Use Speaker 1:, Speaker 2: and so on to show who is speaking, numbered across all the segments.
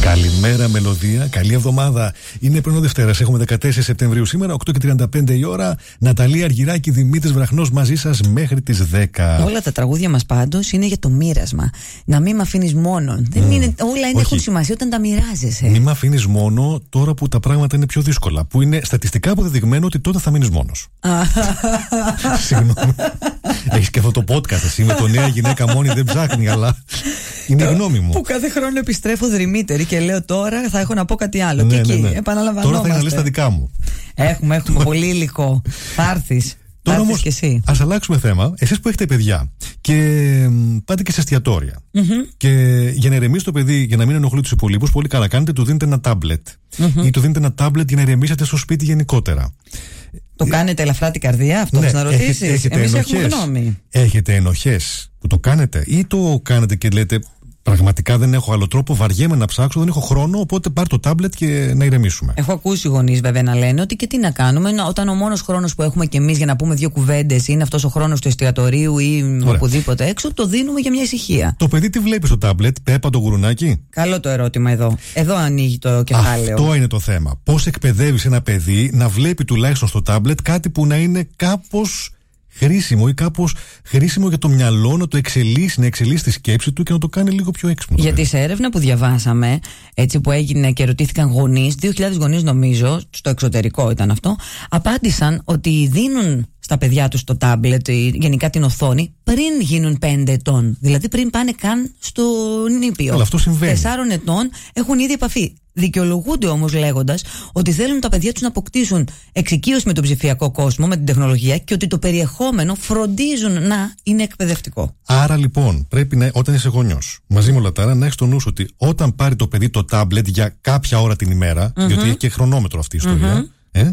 Speaker 1: Καλημέρα, μελωδία. Καλή εβδομάδα. Είναι πρωινό Δευτέρας. Έχουμε 14 Σεπτεμβρίου σήμερα, 8:35 η ώρα. Ναταλία Αργυράκη, Δημήτρης Βραχνός μαζί σας μέχρι τις 10.
Speaker 2: Όλα τα τραγούδια μας πάντως είναι για το μοίρασμα. Να μην με αφήνεις μόνον. Δεν είναι, όλα έχουν σημασία όταν τα μοιράζεσαι.
Speaker 1: Μην με αφήνεις μόνο τώρα που τα πράγματα είναι πιο δύσκολα. Που είναι στατιστικά αποδεδειγμένο ότι τότε θα μείνεις μόνος. Συγγνώμη. Έχεις και αυτό το podcast εσύ με το νέα γυναίκα μόνη δεν ψάχνει, αλλά είναι η γνώμη μου.
Speaker 2: Που κάθε χρόνο επιστρέφω δρυμύτερη και λέω τώρα θα έχω να πω κάτι άλλο.
Speaker 1: Ναι,
Speaker 2: και εκεί
Speaker 1: Τώρα
Speaker 2: επαναλαμβανόμαστε.
Speaker 1: θα είναι να λες τα δικά μου.
Speaker 2: Έχουμε πολύ υλικό. Θα έρθεις.
Speaker 1: Τώρα όμως ας αλλάξουμε θέμα. Εσείς που έχετε παιδιά και πάτε και σε εστιατόρια και για να ηρεμήσει το παιδί, για να μην ενοχλεί τους υπολείπους, πολύ καλά κάνετε, του δίνετε ένα τάμπλετ ή του δίνετε ένα τάμπλετ για να ηρεμήσετε στο σπίτι γενικότερα.
Speaker 2: Το κάνετε ελαφρά την καρδιά αυτό, να ρωτήσεις? Εμείς έχουμε γνώμη.
Speaker 1: Έχετε ενοχές που το κάνετε ή το κάνετε και λέτε πραγματικά δεν έχω άλλο τρόπο, βαριέμαι να ψάξω, δεν έχω χρόνο, οπότε πάρ' το τάμπλετ και να ηρεμήσουμε.
Speaker 2: Έχω ακούσει γονείς βέβαια να λένε ότι και τι να κάνουμε, όταν ο μόνος χρόνος που έχουμε κι εμείς για να πούμε δύο κουβέντες είναι αυτός ο χρόνος του εστιατορίου ή οπουδήποτε έξω, το δίνουμε για μια ησυχία.
Speaker 1: Το παιδί τι βλέπει στο τάμπλετ, Πέπα το γουρουνάκι?
Speaker 2: Καλό το ερώτημα εδώ. Εδώ ανοίγει το κεφάλαιο.
Speaker 1: Αυτό είναι το θέμα. Πώς εκπαιδεύεις ένα παιδί να βλέπει τουλάχιστον στο τάμπλετ κάτι που να είναι κάπως χρήσιμο ή κάπως χρήσιμο για το μυαλό, να το εξελίσσει, να εξελίσσει τη σκέψη του και να το κάνει λίγο πιο έξυπνο.
Speaker 2: Γιατί σε έρευνα που διαβάσαμε, έτσι που έγινε και ρωτήθηκαν γονείς, 2.000 γονείς νομίζω, στο εξωτερικό ήταν αυτό, απάντησαν ότι δίνουν στα παιδιά τους το τάμπλετ ή γενικά την οθόνη πριν γίνουν 5 ετών. Δηλαδή πριν πάνε καν στο νήπιο.
Speaker 1: Αλλά αυτό συμβαίνει.
Speaker 2: 4 ετών έχουν ήδη επαφή. Δικαιολογούνται όμως λέγοντας ότι θέλουν τα παιδιά τους να αποκτήσουν εξοικείωση με τον ψηφιακό κόσμο, με την τεχνολογία και ότι το περιεχόμενο φροντίζουν να είναι εκπαιδευτικό.
Speaker 1: Άρα λοιπόν πρέπει όταν είσαι γονιός, μαζί με όλα τα άλλα, να έχεις στο νου ότι όταν πάρει το παιδί το τάμπλετ για κάποια ώρα την ημέρα, διότι έχει και χρονόμετρο αυτή η ιστορία,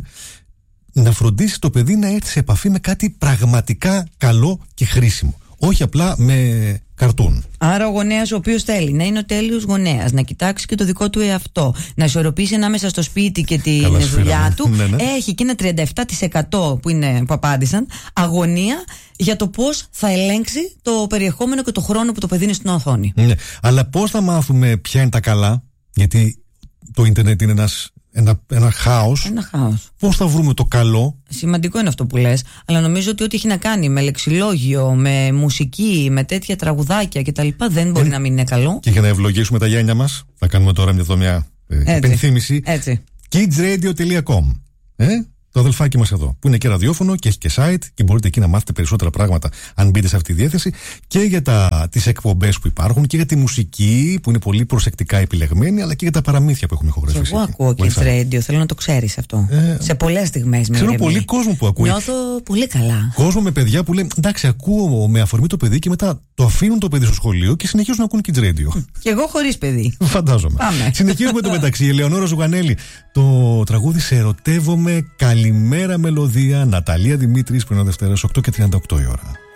Speaker 1: να φροντίσει το παιδί να έρθει σε επαφή με κάτι πραγματικά καλό και χρήσιμο. Όχι απλά με καρτούν.
Speaker 2: Άρα ο γονέας ο οποίος θέλει να είναι ο τέλειος γονέας, να κοιτάξει και το δικό του εαυτό, να ισορροπήσει ανάμεσα στο σπίτι και τη δουλειά του, έχει και ένα 37% που απάντησαν αγωνία για το πώς θα ελέγξει το περιεχόμενο και το χρόνο που το παιδί είναι στην οθόνη.
Speaker 1: Ναι. Αλλά πώς θα μάθουμε ποια είναι τα καλά, γιατί το ίντερνετ είναι ένα χάος.
Speaker 2: Ένα χάος.
Speaker 1: Πώς θα βρούμε το καλό?
Speaker 2: Σημαντικό είναι αυτό που λες, αλλά νομίζω ότι ό,τι έχει να κάνει με λεξιλόγιο, με μουσική, με τέτοια τραγουδάκια κτλ. Δεν μπορεί να μην είναι καλό.
Speaker 1: Και για να ευλογήσουμε τα γένια μας, θα κάνουμε τώρα μια υπενθύμηση. kidsradio.com το αδελφάκι μας εδώ, που είναι και ραδιόφωνο και έχει και site και μπορείτε εκεί να μάθετε περισσότερα πράγματα αν μπείτε σε αυτή τη διεύθυνση, και για τις εκπομπές που υπάρχουν και για τη μουσική που είναι πολύ προσεκτικά επιλεγμένη, αλλά και για τα παραμύθια που έχουμε ηχογραφήσει.
Speaker 2: Εγώ ακούω Kids Radio, θέλω να το ξέρεις αυτό. Σε πολλές στιγμές.
Speaker 1: Ξέρω πολύ κόσμο που ακούει.
Speaker 2: Νιώθω πολύ καλά.
Speaker 1: Κόσμο με παιδιά που λένε εντάξει, ακούω με αφορμή το παιδί και μετά το αφήνουν το παιδί στο σχολείο και συνεχίζουν να ακούν Kids Radio.
Speaker 2: Και εγώ χωρίς παιδί.
Speaker 1: Φαντάζομαι.
Speaker 2: Πάμε.
Speaker 1: Συνεχίζουμε το μεταξύ. Η Ελεονόρα Ζουγανέλη. Το τραγούδι Σε ερωτεύομαι. Καλημέρα, μελωδία. Ναταλία Δημήτρης, πρωινό Δευτέρας, 8:38 η ώρα.